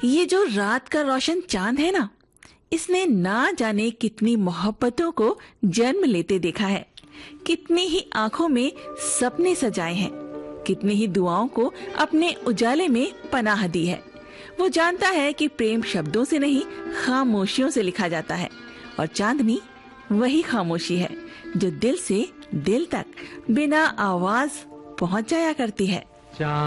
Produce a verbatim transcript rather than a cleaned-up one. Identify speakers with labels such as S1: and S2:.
S1: ये जो रात का रोशन चांद है ना, इसने ना जाने कितनी मोहब्बतों को जन्म लेते देखा है, कितनी ही आंखों में सपने सजाए हैं, कितनी ही दुआओं को अपने उजाले में पनाह दी है। वो जानता है कि प्रेम शब्दों से नहीं, खामोशियों से लिखा जाता है, और चांदनी वही खामोशी है जो दिल से दिल तक बिना आवाज पहुंच जाया करती है।